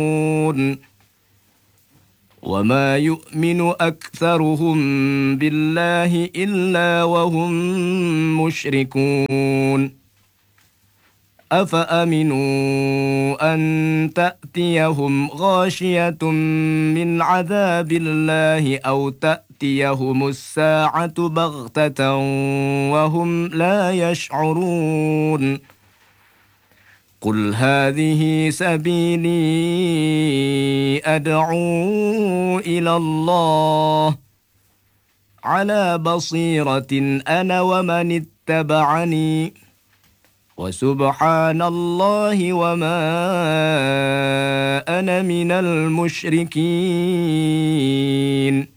وما يؤمن أكثرهم بالله إلا وهم مشركون أفأمنوا أن تأتيهم غاشية من عذاب الله أو تأتيهم الساعة بغتة وهم لا يشعرون قل هذه سبيلي أدعو إلى الله على بصيرة أنا ومن اتبعني وسبحان الله وما أنا من المشركين